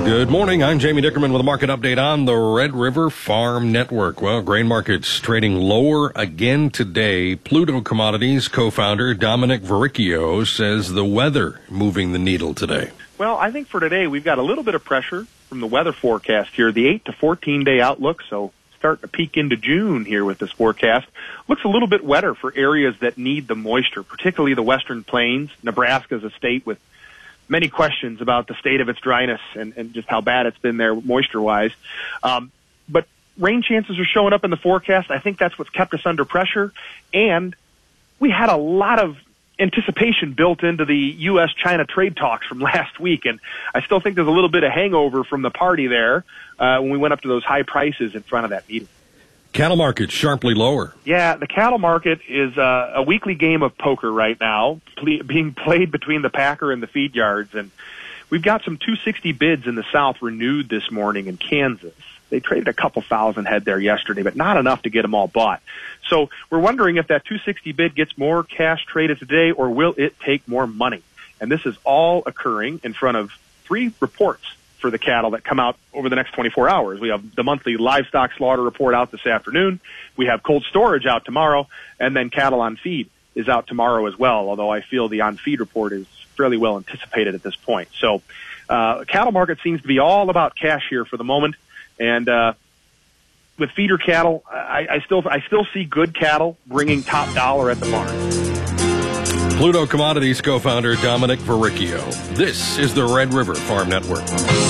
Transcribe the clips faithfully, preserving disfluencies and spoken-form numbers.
Good morning. I'm Jamie Dickerman with a market update on the Red River Farm Network. Well, grain markets trading lower again today. Pluto Commodities co-founder Dominic Verricchio says the weather moving the needle today. Well, I think for today we've got a little bit of pressure from the weather forecast here. The eight to fourteen day outlook, so starting to peek into June here with this forecast, looks a little bit wetter for areas that need the moisture, particularly the western plains. Nebraska is a state with many questions about the state of its dryness and, and just how bad it's been there moisture-wise. Um, but rain chances are showing up in the forecast. I think that's what's kept us under pressure. And we had a lot of anticipation built into the U S China trade talks from last week, and I still think there's a little bit of hangover from the party there uh, when we went up to those high prices in front of that meeting. Cattle market sharply lower. Yeah, the cattle market is uh, a weekly game of poker right now, ple- being played between the packer and the feed yards. And we've got some two sixty bids in the South renewed this morning in Kansas. They traded a couple thousand head there yesterday, but not enough to get them all bought. So we're wondering if that two sixty bid gets more cash traded today, or will it take more money? And this is all occurring in front of three reports for the cattle that come out over the next twenty-four hours. We have the monthly livestock slaughter report out this afternoon. We have cold storage out tomorrow, and then cattle on feed is out tomorrow as well, although I feel the on feed report is fairly well anticipated at this point. So uh, cattle market seems to be all about cash here for the moment. And uh, with feeder cattle, I, I still I still see good cattle bringing top dollar at the barn. Pluto Commodities co-founder Dominic Verricchio. This is the Red River Farm Network.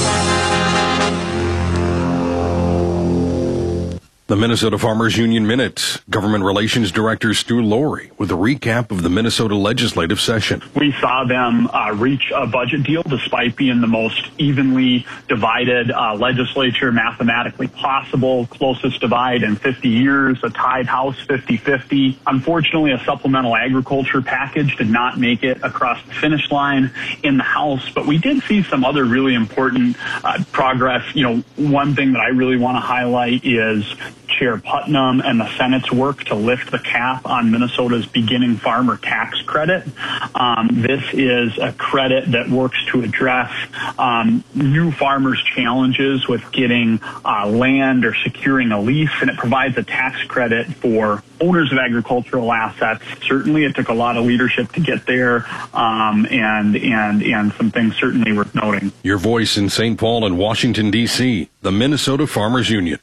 The Minnesota Farmers Union Minute. Government Relations Director Stu Laurie with a recap of the Minnesota legislative session. We saw them uh, reach a budget deal despite being the most evenly divided uh, legislature mathematically possible, closest divide in fifty years, a tied House fifty-fifty. Unfortunately, a supplemental agriculture package did not make it across the finish line in the House, but we did see some other really important uh, progress. You know, one thing that I really want to highlight is Chair Putnam and the Senate's work to lift the cap on Minnesota's beginning farmer tax credit. Um, this is a credit that works to address um, new farmers' challenges with getting uh, land or securing a lease, and it provides a tax credit for owners of agricultural assets. Certainly, it took a lot of leadership to get there, um, and and and some things certainly worth noting. Your voice in Saint Paul and Washington, D C, the Minnesota Farmers Union.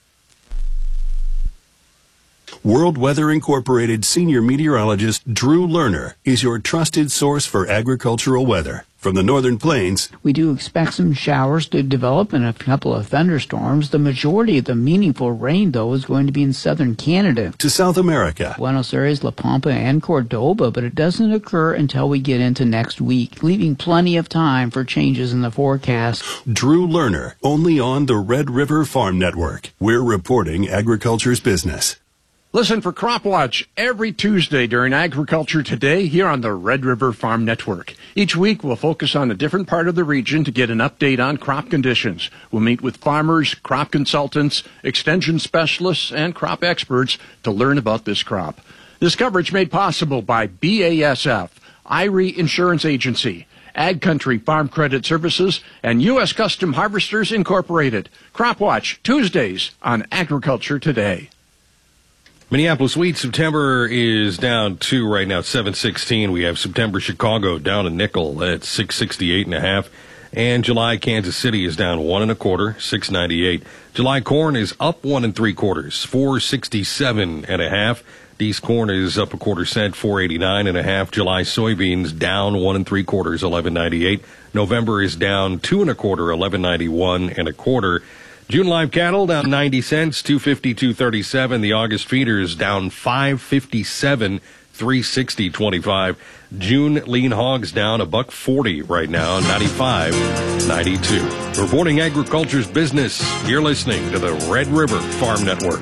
World Weather Incorporated senior meteorologist Drew Lerner is your trusted source for agricultural weather. From the Northern Plains, we do expect some showers to develop and a couple of thunderstorms. The majority of the meaningful rain, though, is going to be in southern Canada. To South America, Buenos Aires, La Pampa, and Cordoba, but it doesn't occur until we get into next week, leaving plenty of time for changes in the forecast. Drew Lerner, only on the Red River Farm Network. We're reporting agriculture's business. Listen for Crop Watch every Tuesday during Agriculture Today here on the Red River Farm Network. Each week we'll focus on a different part of the region to get an update on crop conditions. We'll meet with farmers, crop consultants, extension specialists, and crop experts to learn about this crop. This coverage made possible by B A S F, I R E Insurance Agency, Ag Country Farm Credit Services, and U S Custom Harvesters Incorporated. Crop Watch Tuesdays on Agriculture Today. Minneapolis wheat, September is down two right now, seven sixteen. We have September Chicago down a nickel at six sixty-eight and a half. And July Kansas City is down one and a quarter, six ninety-eight. July corn is up one and three quarters, four sixty-seven and a half. Deese corn is up a quarter cent, four eighty-nine and a half. July soybeans down one and three quarters, eleven ninety-eight. November is down two and a quarter, eleven ninety-one and a quarter. June live cattle down ninety cents, two fifty, two thirty-seven. The August feeders down five fifty-seven, three sixty, twenty-five. June lean hogs down a buck forty right now, ninety-five, ninety-two. Reporting agriculture's business, you're listening to the Red River Farm Network.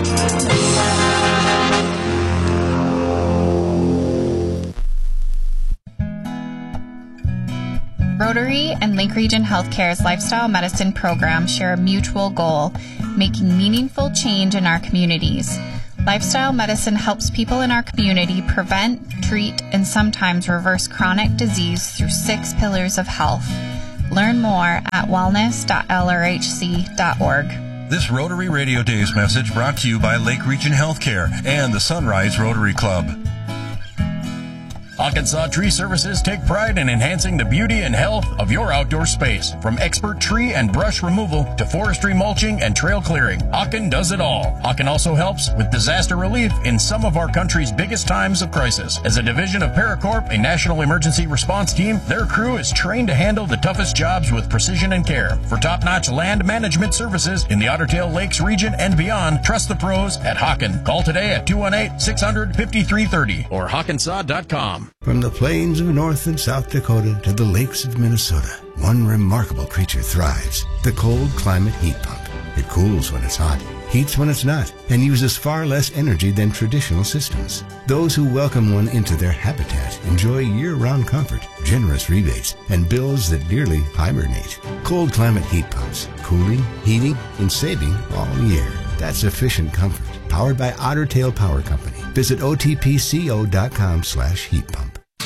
Rotary and Lake Region Healthcare's lifestyle medicine program share a mutual goal, making meaningful change in our communities. Lifestyle medicine helps people in our community prevent, treat, and sometimes reverse chronic disease through six pillars of health: Learn more at wellness dot L R H C dot org. This Rotary Radio Days message brought to you by Lake Region Healthcare and the Sunrise Rotary Club. Hawkensaw Tree Services take pride in enhancing the beauty and health of your outdoor space. From expert tree and brush removal to forestry mulching and trail clearing, Hawken does it all. Hawken also helps with disaster relief in some of our country's biggest times of crisis. As a division of Paracorp, a national emergency response team, their crew is trained to handle the toughest jobs with precision and care. For top-notch land management services in the Otter Tail Lakes region and beyond, trust the pros at Hawken. Call today at two one eight, six hundred, fifty-three thirty or hawkensaw dot com. From the plains of North and South Dakota to the lakes of Minnesota, one remarkable creature thrives, the cold climate heat pump. It cools when it's hot, heats when it's not, and uses far less energy than traditional systems. Those who welcome one into their habitat enjoy year-round comfort, generous rebates, and bills that nearly hibernate. Cold climate heat pumps, cooling, heating, and saving all year. That's efficient comfort. Powered by Otter Tail Power Company. Visit O T P C O dot com slash heat pump.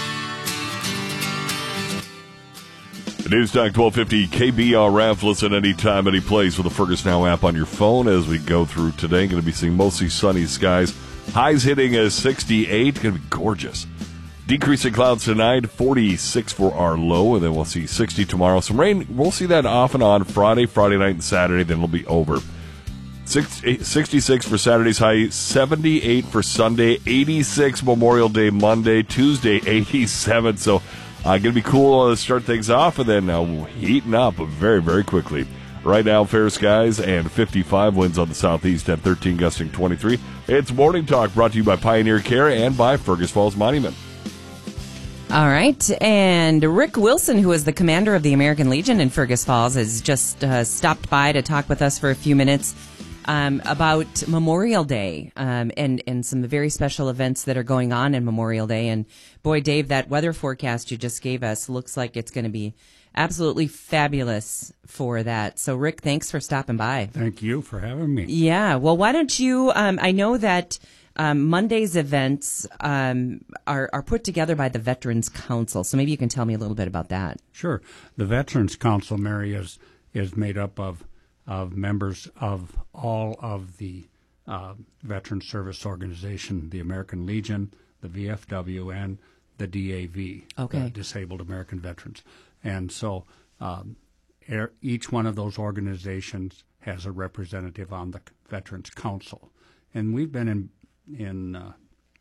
News Talk twelve fifty K B R F. Listen anytime, any place with the Fergus Now app on your phone as we go through today. Going to be seeing mostly sunny skies. Highs hitting as sixty-eight. Going to be gorgeous. Decreasing clouds tonight, forty-six for our low, and then we'll see sixty tomorrow. Some rain, we'll see that off and on Friday, Friday night, and Saturday. Then it'll be over. sixty-six for Saturday's high, seventy-eight for Sunday, eighty-six Memorial Day Monday, Tuesday eighty-seven. So uh, going to be cool to start things off, and then uh, heating up very, very quickly. Right now, fair skies and fifty-five winds on the southeast at thirteen, gusting twenty-three. It's Morning Talk brought to you by Pioneer Care and by Fergus Falls Monument. All right, and Rick Wilson, who is the commander of the American Legion in Fergus Falls, has just uh, stopped by to talk with us for a few minutes um, about Memorial Day um, and, and some very special events that are going on in Memorial Day. And boy, Dave, that weather forecast you just gave us looks like it's going to be absolutely fabulous for that. So, Rick, thanks for stopping by. Thank you for having me. Yeah, well, why don't you, um, I know that Um, Monday's events um, are, are put together by the Veterans Council, so maybe you can tell me a little bit about that. Sure. The Veterans Council, Mary, is is made up of of members of all of the uh, Veteran Service Organization, the American Legion, the V F W, and the D A V, okay. the Disabled American Veterans. And so um, er, each one of those organizations has a representative on the Veterans Council. And we've been in in uh,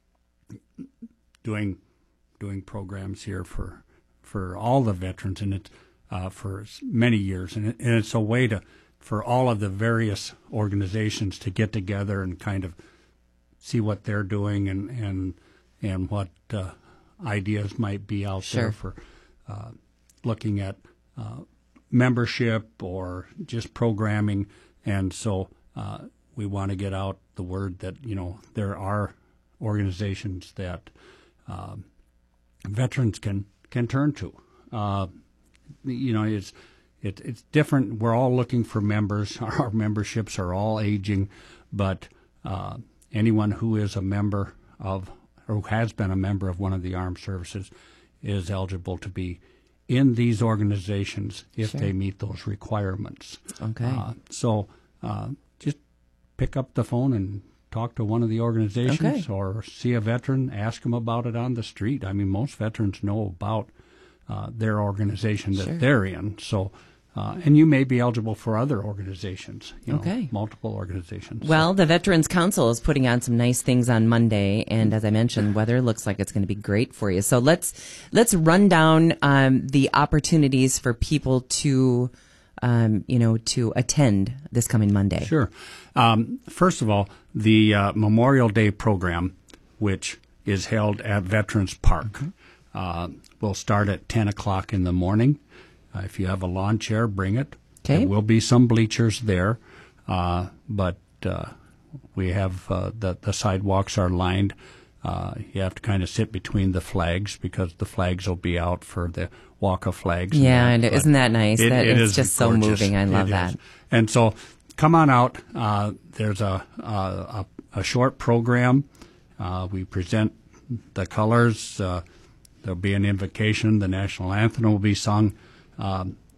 doing doing programs here for for all the veterans, and it uh, for many years, and, it, and it's a way to for all of the various organizations to get together and kind of see what they're doing and and and what uh, ideas might be out sure. there for uh, looking at uh, membership or just programming, and so. Uh, We want to get out the word that, you know, there are organizations that uh, veterans can, can turn to. Uh, you know, it's it, it's different. We're all looking for members. Our memberships are all aging, but uh, anyone who is a member of or who has been a member of one of the armed services is eligible to be in these organizations if sure. they meet those requirements. Okay. Uh, so uh, just pick up the phone and talk to one of the organizations okay. or see a veteran, ask them about it on the street. I mean, most veterans know about uh, their organization that sure. they're in. So, uh, and you may be eligible for other organizations, you know, okay. multiple organizations. Well, so. the Veterans Council is putting on some nice things on Monday, and as I mentioned, weather looks like it's going to be great for you. So let's let's run down um, the opportunities for people to Um, you know, to attend this coming Monday. Sure. Um, first of all, the uh, Memorial Day program, which is held at Veterans Park, mm-hmm. uh, will start at ten o'clock in the morning. Uh, if you have a lawn chair, bring it. Okay. There will be some bleachers there, uh, but uh, we have uh, the, the sidewalks are lined. Uh, you have to kind of sit between the flags because the flags will be out for the walk of flags. Yeah, and, and isn't that nice? It, that it it's is just gorgeous. so moving. I love it that. Is. And so come on out. Uh, there's a, a, a short program. Uh, we present the colors. Uh, there'll be an invocation. The national anthem will be sung. Um,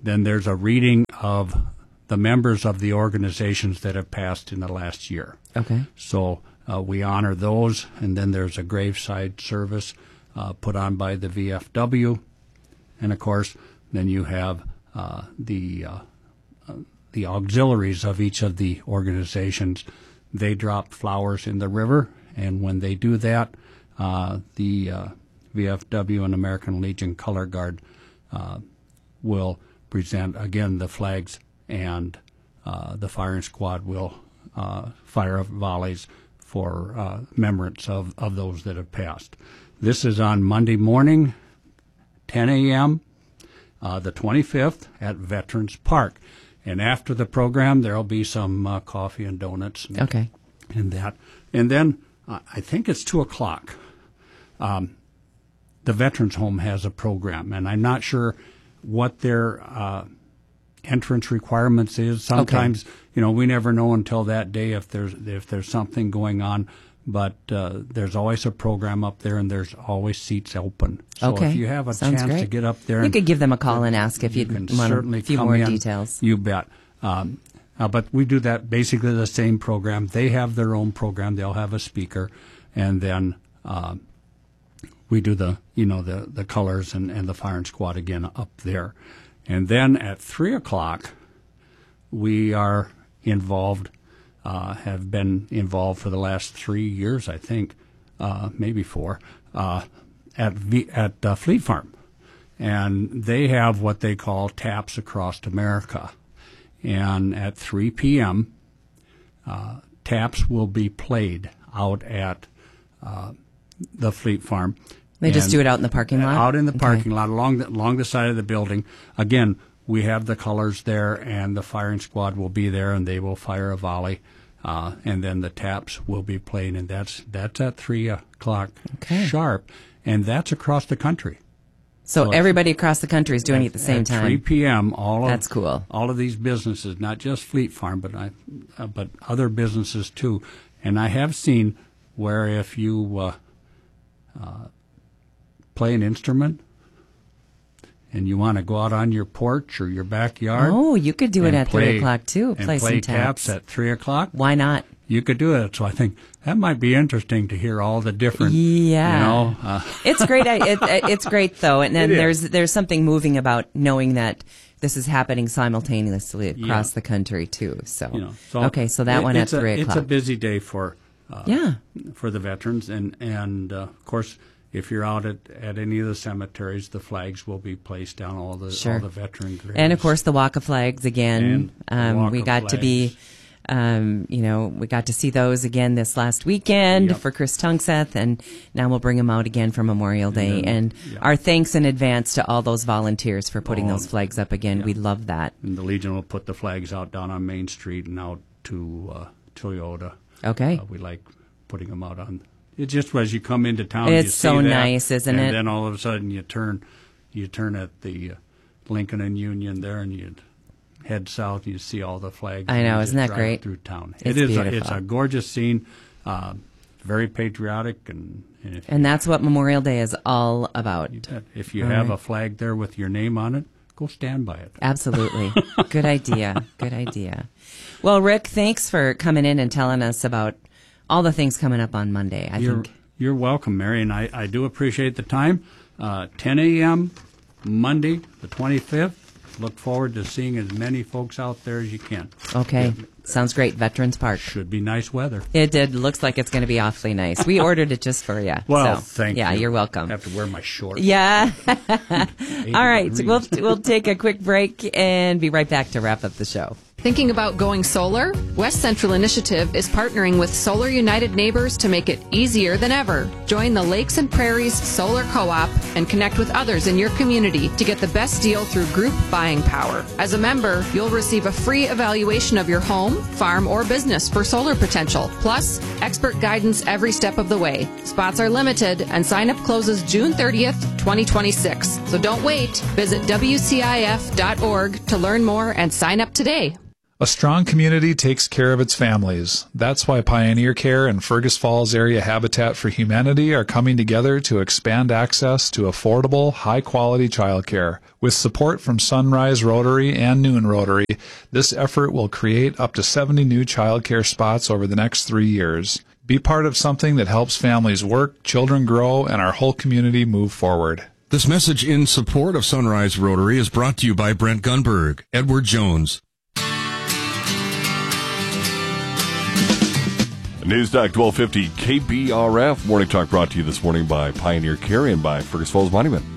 then there's a reading of the members of the organizations that have passed in the last year. Okay. So uh, we honor those, and then there's a graveside service uh, put on by the V F W, and of course, then you have uh, the uh, uh, the auxiliaries of each of the organizations. They drop flowers in the river, and when they do that, uh, the uh, V F W and American Legion Color Guard uh, will present again the flags, and uh, the firing squad will uh, fire volleys for uh, remembrance of, of those that have passed. This is on Monday morning, ten a.m., uh, the twenty-fifth, at Veterans Park. And after the program, there will be some uh, coffee and donuts. And, okay. And that. And then uh, I think it's two o'clock. Um, the Veterans Home has a program, and I'm not sure what their uh, entrance requirements is. Sometimes, okay. you know, we never know until that day if there's if there's something going on. But uh, there's always a program up there, and there's always seats open. So okay. if you have a Sounds chance great. to get up there, you and, could give them a call and ask if you you'd can want certainly a few come more in. details. You bet. Um, uh, but we do that basically the same program. They have their own program. They'll have a speaker, and then uh, we do the you know the the colors and, and the firing squad again up there, and then at three o'clock, we are involved. Uh, have been involved for the last three years, I think, uh, maybe four, uh, at v- at uh, Fleet Farm, and they have what they call Taps Across America, and at three p.m. Uh, taps will be played out at uh, the Fleet Farm. They just do it out in the parking lot? Out in the okay. parking lot, along the, along the side of the building. Again, we have the colors there, and the firing squad will be there, and they will fire a volley, uh, and then the taps will be played, and that's that's at three o'clock okay. sharp, and that's across the country. So, so everybody across the country is doing at, it at the same at time. three p.m. All of that's cool. All of these businesses, not just Fleet Farm, but I, uh, but other businesses too, and I have seen where if you uh, uh, play an instrument, and you want to go out on your porch or your backyard. Oh, you could do it at play, three o'clock too. Play and play some taps. taps at three o'clock. Why not? You could do it. So I think that might be interesting to hear all the different. Yeah, you know, uh, it's great. It, it's great though, and then there's there's something moving about knowing that this is happening simultaneously across yeah. the country too. So, you know, so okay, so that it, one at a, three o'clock. It's a busy day for uh, yeah for the veterans, and and uh, of course. If you're out at, at any of the cemeteries, the flags will be placed down all the sure. all the veteran graves. And of course, the Walk of Flags again. Um, walk we of got flags. to be, um, you know, we got to see those again this last weekend yep. for Chris Tunkseth, and now we'll bring them out again for Memorial Day. And, then, and yeah. our thanks in advance to all those volunteers for putting oh, those flags up again. yeah. We love that. And the Legion will put the flags out down on Main Street and out to uh, Toyota. Okay. Uh, we like putting them out on. It just as you come into town, it's you see so that, nice, isn't and it? And then all of a sudden you turn, you turn at the uh, Lincoln and Union there, and you head south, and you see all the flags. I know, and isn't that drive great? Through town, It's it is. beautiful. A, it's a gorgeous scene, uh, very patriotic, and and, if, and that's what Memorial Day is all about. you, if you all have right. a flag there with your name on it, go stand by it. Absolutely. Good idea. Good idea. Well, Rick, thanks for coming in and telling us about all the things coming up on Monday. I You're, think you're welcome, Mary, and I, I do appreciate the time. Uh, ten a.m. Monday, the twenty-fifth. Look forward to seeing as many folks out there as you can. Okay. Yeah. Sounds great. Veterans Park. Should be nice weather. It did. Looks like it's going to be awfully nice. We ordered it just for you. Well, so, thank yeah, you. Yeah, you're welcome. I have to wear my shorts. Yeah. All right. degrees. We'll, we'll take a quick break and be right back to wrap up the show. Thinking about going solar? West Central Initiative is partnering with Solar United Neighbors to make it easier than ever. Join the Lakes and Prairies Solar Co-op and connect with others in your community to get the best deal through group buying power. As a member, you'll receive a free evaluation of your home, farm, or business for solar potential, plus expert guidance every step of the way. Spots are limited and sign-up closes June thirtieth, twenty twenty-six. So don't wait. Visit W C I F dot org to learn more and sign up today. A strong community takes care of its families. That's why Pioneer Care and Fergus Falls Area Habitat for Humanity are coming together to expand access to affordable, high-quality childcare. With support from Sunrise Rotary and Noon Rotary, this effort will create up to seventy new childcare spots over the next three years. Be part of something that helps families work, children grow, and our whole community move forward. This message in support of Sunrise Rotary is brought to you by Brent Gunberg, Edward Jones. News Talk twelve fifty K B R F. Morning Talk brought to you this morning by Pioneer Care and by Fergus Falls Monument.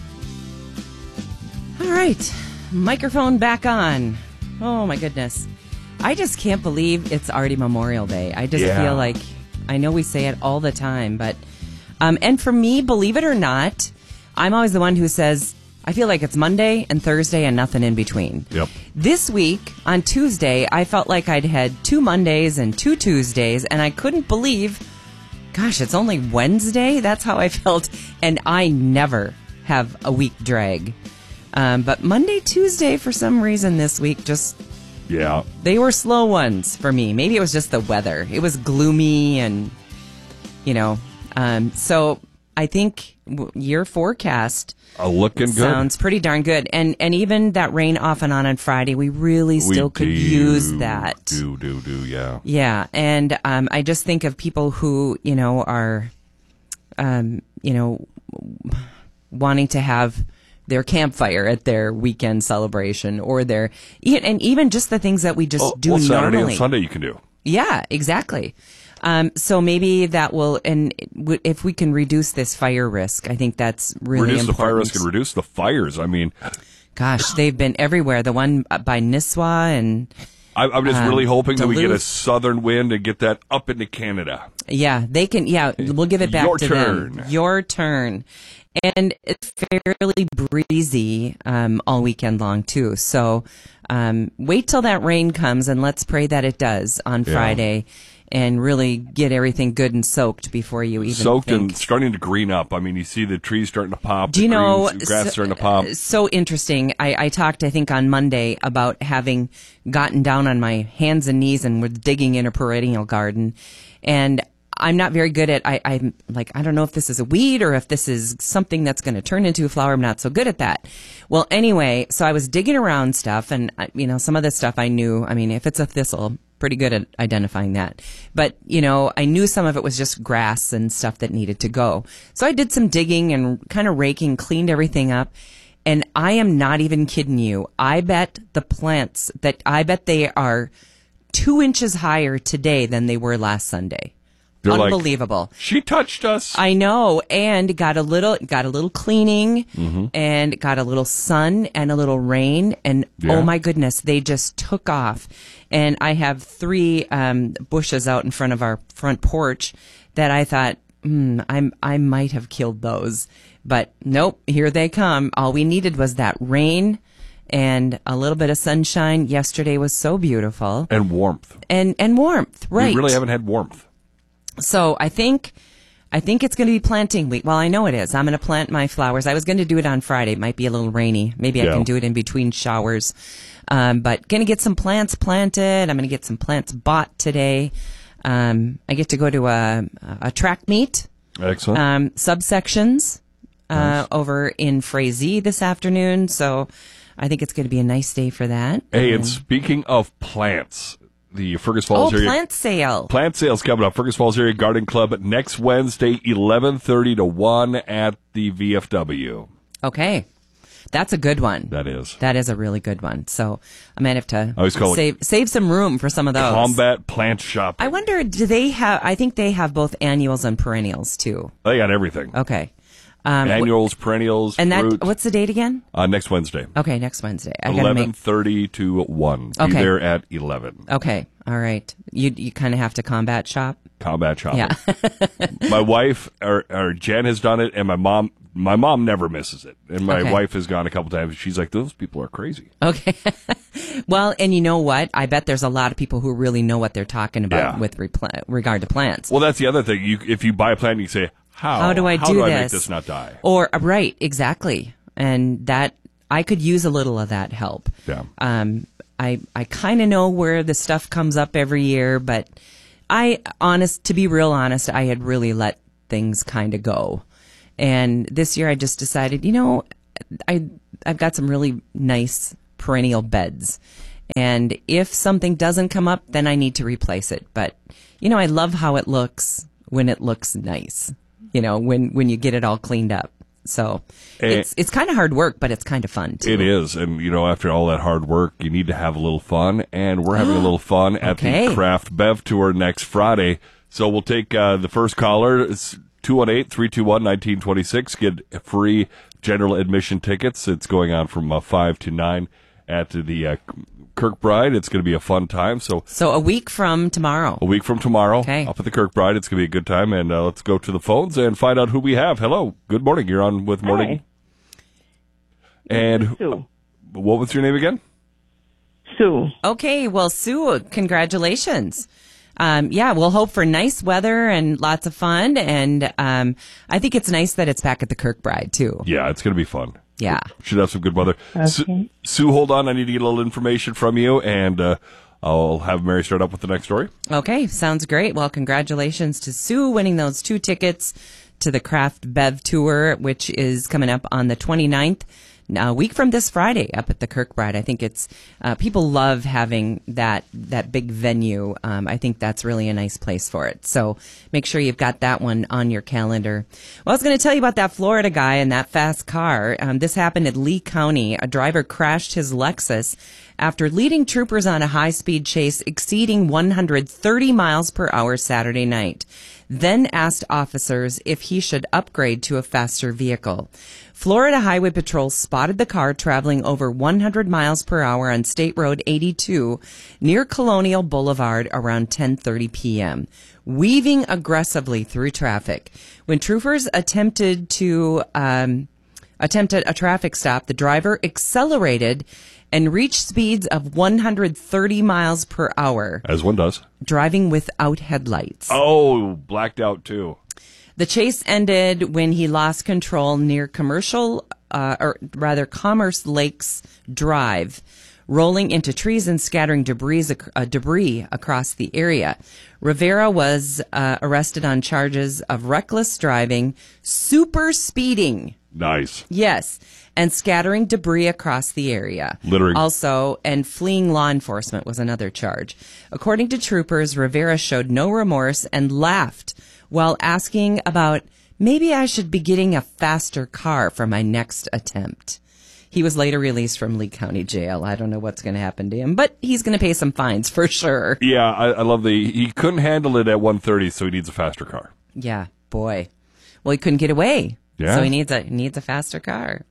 All right. Microphone back on. Oh, my goodness. I just can't believe it's already Memorial Day. I just Yeah. feel like, I know we say it all the time, but, um, and for me, believe it or not, I'm always the one who says, I feel like it's Monday and Thursday and nothing in between. Yep. This week, on Tuesday, I felt like I'd had two Mondays and two Tuesdays, and I couldn't believe, gosh, it's only Wednesday? That's how I felt, and I never have a week drag. Um, but Monday, Tuesday, for some reason this week, just... Yeah. They were slow ones for me. Maybe it was just the weather. It was gloomy and, you know, um, so I think w- your forecast uh, looking good. Sounds pretty darn good. And and even that rain off and on on Friday, we really still we could do, use that. Do, do, do, yeah. Yeah. And um, I just think of people who, you know, are, um, you know, wanting to have their campfire at their weekend celebration or their, and even just the things that we just well, do well, Saturday normally. and Sunday you can do. Yeah, exactly. Um, so maybe that will, and w- if we can reduce this fire risk, I think that's really reduce important. the fire risk and reduce the fires. I mean, gosh, they've been everywhere. The one by Nisswa and I, I'm just um, really hoping that we get a Duluth. southern wind and get that up into Canada. Yeah, they can. Yeah, we'll give it back Your to turn. them. Your turn. And it's fairly breezy um, all weekend long, too. So um, wait till that rain comes, and let's pray that it does on Yeah. Friday and really get everything good and soaked before you even Soaked think. and starting to green up. I mean, you see the trees starting to pop. Do the you know, greens, the grass so, starting to pop. so interesting. I, I talked, I think, on Monday about having gotten down on my hands and knees and was digging in a perennial garden. And I'm not very good at, I, I'm like, I don't know if this is a weed or if this is something that's going to turn into a flower. I'm not so good at that. Well, anyway, so I was digging around stuff and, uh, you know, some of this stuff I knew, I mean, if it's a thistle, pretty good at identifying that. But, you know, I knew some of it was just grass and stuff that needed to go. So I did some digging and kind of raking, cleaned everything up. And I am not even kidding you. I bet the plants that, I bet they are two inches higher today than they were last Sunday. They're like, unbelievable. She touched us. I know, and got a little, got a little cleaning, Mhm. and got a little sun and a little rain, and Yeah. oh my goodness, they just took off. And I have three um, bushes out in front of our front porch that I thought, hmm, I'm, I might have killed those, but nope, here they come. All we needed was that rain and a little bit of sunshine. Yesterday was so beautiful, And warmth. and and warmth, right? We really haven't had warmth. So I think, I think it's going to be planting week. Well, I know it is. I'm going to plant my flowers. I was going to do it on Friday. It might be a little rainy. Maybe I Yeah. can do it in between showers. Um, but going to get some plants planted. I'm going to get some plants bought today. Um, I get to go to a, a track meet. Excellent. Um, subsections, uh, Nice. over in Frazee this afternoon. So I think it's going to be a nice day for that. Hey, and And- speaking of plants, the Fergus Falls oh, area plant sale. plant sales coming up. Fergus Falls Area Garden Club next Wednesday, eleven thirty to one at the V F W. Okay. That's a good one. That is. That is a really good one. So I might have to I always call it save save some room for some of those. Combat Plant Shop. I wonder, do they have? I think they have both annuals and perennials too. They got everything. Okay. Um, Annuals, perennials, and that fruit. what's the date again? Uh, next Wednesday. Okay, next Wednesday. I gotta eleven make. thirty to one. Be Okay. there at eleven. Okay, all right. You you kind of have to combat shop. Combat shopping. Yeah. My wife or, or Jen has done it, and my mom. My mom never misses it, and my Okay. wife has gone a couple times. She's like, "Those people are crazy." Okay. Well, and you know what? I bet there's a lot of people who really know what they're talking about Yeah. with repla- regard to plants. Well, that's the other thing. You, if you buy a plant, you say, "How? How do I how do do I this? make this not die?" Or uh, right, exactly. And that I could use a little of that help. Yeah. Um, I I kind of know where the stuff comes up every year, but I honest to be real honest, I had really let things kind of go. And this year I just decided, you know, I I've got some really nice perennial beds. And if something doesn't come up, then I need to replace it. But, you know, I love how it looks when it looks nice, you know, when, when you get it all cleaned up. So And it's it's kind of hard work, but it's kind of fun, too. It is. And, you know, after all that hard work, you need to have a little fun. And we're having a little fun at Okay. the Craft Bev Tour next Friday. So we'll take uh, the first caller. It's two one eight, three two one, one nine two six. Get free general admission tickets. It's going on from uh, five to nine at the uh, Kirkbride. It's going to be a fun time. So So a week from tomorrow. a week from tomorrow, Okay. up at the Kirkbride. It's going to be a good time. And uh, let's go to the phones and find out who we have. Hello. Good morning. You're on with Morning. And Sue. what was your name again? Sue. Okay, well, Sue, congratulations. Um, yeah, we'll hope for nice weather and lots of fun. And um, I think it's nice that it's back at the Kirkbride, too. Yeah, it's going to be fun. Yeah. Should have some good weather. Sue, Sue, hold on. I need to get a little information from you, and uh, I'll have Mary start up with the next story. Okay, sounds great. Well, congratulations to Sue winning those two tickets to the Craft Bev Tour, which is coming up on the twenty-ninth. A week from this Friday up at the Kirkbride. I think it's uh, people love having that that big venue. Um, I think that's really a nice place for it. So make sure you've got that one on your calendar. Well, I was going to tell you about that Florida guy and that fast car. Um, this happened at Lee County. A driver crashed his Lexus after leading troopers on a high-speed chase exceeding one hundred thirty miles per hour Saturday night, then asked officers if he should upgrade to a faster vehicle. Florida Highway Patrol spotted the car traveling over one hundred miles per hour on State Road eighty-two near Colonial Boulevard around ten thirty p.m., weaving aggressively through traffic. When troopers attempted to um, attempted a traffic stop, the driver accelerated and reached speeds of one hundred thirty miles per hour, As one does. driving without headlights. Oh, blacked out, too. The chase ended when he lost control near commercial, uh, or rather Commerce Lakes Drive, rolling into trees and scattering debris, uh, debris across the area. Rivera was uh, arrested on charges of reckless driving, super speeding. Nice. Yes, and scattering debris across the area. Littering. Also, and fleeing law enforcement was another charge. According to troopers, Rivera showed no remorse and laughed while asking about, maybe I should be getting a faster car for my next attempt. He was later released from Lee County Jail. I don't know what's going to happen to him, but he's going to pay some fines for sure. Yeah, I, I love the, he couldn't handle it at one thirty, so he needs a faster car. Yeah, boy. Well, he couldn't get away. Yeah. So he needs a, he needs a faster car.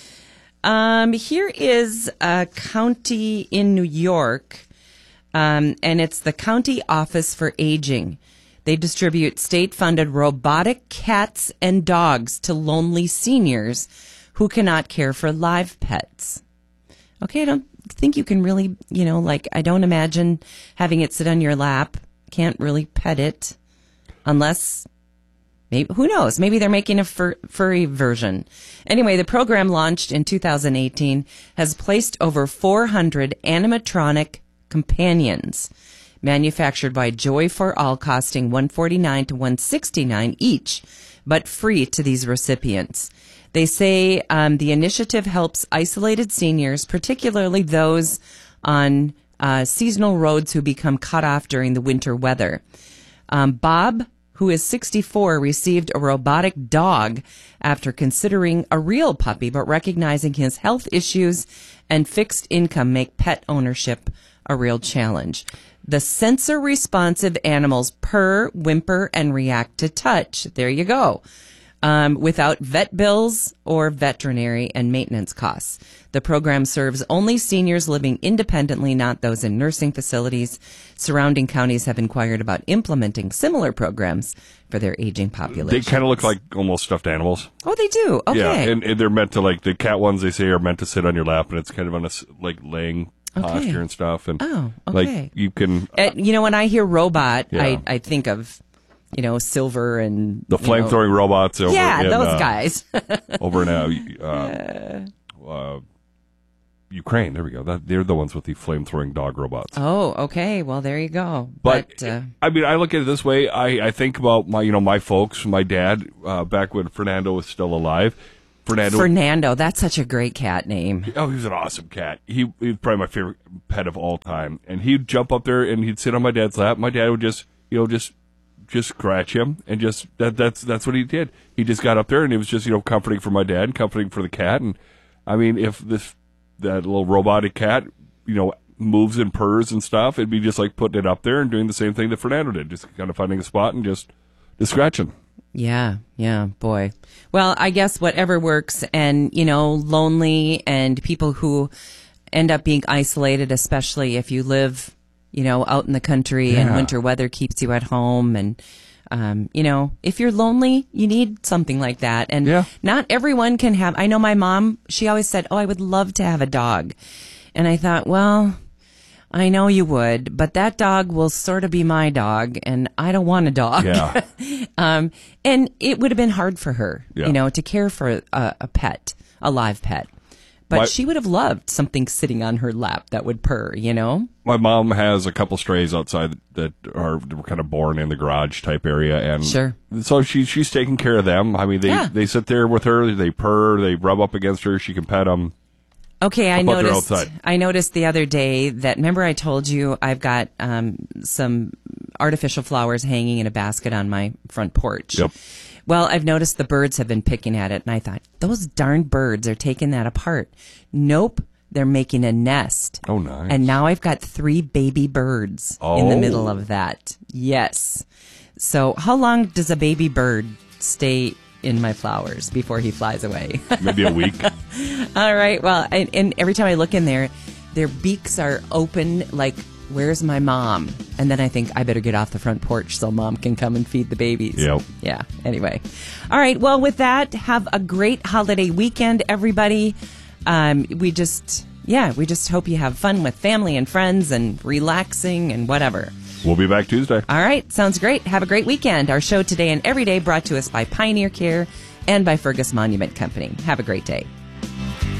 Um, here is a county in New York, um, and it's the County Office for Aging. They distribute state-funded robotic cats and dogs to lonely seniors who cannot care for live pets. Okay, I don't think you can really, you know, like, I don't imagine having it sit on your lap. Can't really pet it unless, maybe, who knows, maybe they're making a fur, furry version. Anyway, the program launched in two thousand eighteen has placed over four hundred animatronic companions manufactured by Joy for All, costing one hundred forty-nine dollars to one hundred sixty-nine dollars each, but free to these recipients. They say um, the initiative helps isolated seniors, particularly those on uh, seasonal roads who become cut off during the winter weather. Um, Bob, who is sixty-four, received a robotic dog after considering a real puppy, but recognizing his health issues and fixed income make pet ownership a real challenge. The sensor-responsive animals purr, whimper, and react to touch. There you go. Um, without vet bills or veterinary and maintenance costs. The program serves only seniors living independently, not those in nursing facilities. Surrounding counties have inquired about implementing similar programs for their aging population. They kind of look like almost stuffed animals. Oh, they do? Okay. Yeah, and, and they're meant to, like, the cat ones, they say, are meant to sit on your lap, and it's kind of on a, s- like, laying Okay. posture and stuff. And, Oh, okay. like, you can... Uh, you know, when I hear robot, Yeah. I, I think of, you know, Silver and... The flame-throwing robots over Yeah, in, those uh, guys. over in, uh, uh, uh, Ukraine. There we go. That, they're the ones with the flame-throwing dog robots. Oh, okay. Well, there you go. But, but uh, I mean, I look at it this way. I, I think about my, you know, my folks, my dad, uh, back when Fernando was still alive. Fernando. Fernando, that's such a great cat name. Oh, he was an awesome cat. He, he was probably my favorite pet of all time. And he'd jump up there and he'd sit on my dad's lap. My dad would just, you know, just just scratch him and just that that's that's what he did. He just got up there and it was just, you know, comforting for my dad and comforting for the cat. And I mean, if this that little robotic cat, you know, moves and purrs and stuff, it'd be just like putting it up there and doing the same thing that Fernando did, just kind of finding a spot and just just scratching. Yeah, yeah, boy. Well, I guess whatever works, and, you know, lonely and people who end up being isolated, especially if you live, you know, out in the country Yeah. and winter weather keeps you at home. And, um, you know, if you're lonely, you need something like that. And Yeah. not everyone can have, I know my mom, she always said, oh, I would love to have a dog. And I thought, well, I know you would, but that dog will sort of be my dog, and I don't want a dog. Yeah. um, and it would have been hard for her, Yeah. you know, to care for a, a pet, a live pet. But My- she would have loved something sitting on her lap that would purr, you know? My mom has a couple strays outside that are were kind of born in the garage type area, and Sure. so she she's taking care of them. I mean, they Yeah. they sit there with her, they purr, they rub up against her, she can pet them. Okay, I How about they're noticed. outside? I noticed the other day that, remember I told you I've got um, some artificial flowers hanging in a basket on my front porch. Yep. Well, I've noticed the birds have been picking at it, and I thought, those darn birds are taking that apart. Nope, they're making a nest. Oh, nice. And now I've got three baby birds in the Oh. middle of that. Yes. So how long does a baby bird stay in my flowers before he flies away? Maybe a week. All right. Well, and, and every time I look in there, their beaks are open like, where's my mom? And then I think I better get off the front porch so mom can come and feed the babies. Yep. Yeah. Anyway. All right. Well, with that, have a great holiday weekend, everybody. Um, we just, yeah, we just hope you have fun with family and friends and relaxing and whatever. We'll be back Tuesday. All right. Sounds great. Have a great weekend. Our show today and every day brought to us by Pioneer Care and by Fergus Monument Company. Have a great day.